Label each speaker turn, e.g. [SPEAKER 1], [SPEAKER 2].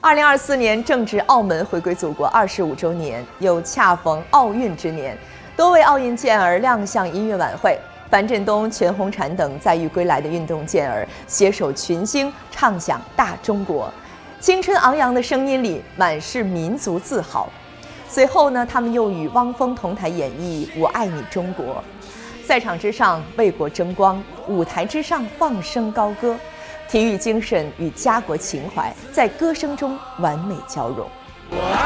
[SPEAKER 1] 2024年正值澳门回归祖国25周年，又恰逢奥运之年，多位奥运健儿亮相音乐晚会。樊振东、全红婵等载誉归来的运动健儿携手群星，唱响大中国。青春昂扬的声音里满是民族自豪。随后呢，他们又与汪峰同台演绎《我爱你中国》。赛场之上为国争光，舞台之上放声高歌。体育精神与家国情怀在歌声中完美交融。